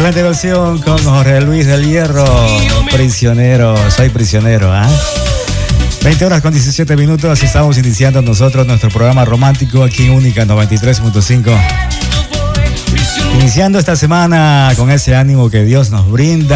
Excelente versión con Jorge Luis del Hierro. Prisionero, soy prisionero, ¿ah? 20 horas con 17 minutos. Estamos iniciando nosotros nuestro programa romántico aquí en Única 93.5. Iniciando esta semana con ese ánimo que Dios nos brinda.